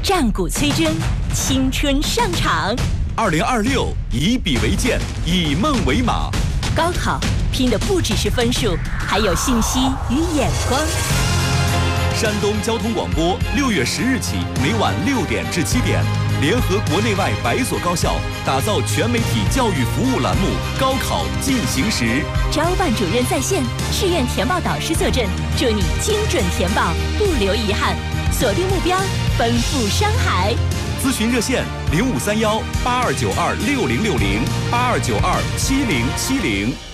战鼓催真，青春上场。 2026，以笔为鉴，以梦为马。 高考拼的不只是分数，还有信息与眼光。 山东交通广播6月10日起，每晚6点至7点，联合国内外100所高校，打造全媒体教育服务栏目《高考进行时》。 招办主任在线，志愿填报导师坐镇，祝你精准填报，不留遗憾。锁定目标，奔赴山海。 咨询热线：053182926060，82927070。